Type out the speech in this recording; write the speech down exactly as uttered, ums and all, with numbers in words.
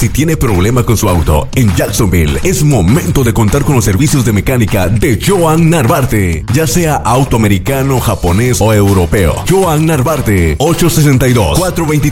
Si tiene problema con su auto en Jacksonville, es momento de contar con los servicios de mecánica de Joan Narvarte, ya sea auto americano, japonés o europeo. Joan Narvarte, ocho sesenta y dos, cuatro veintitrés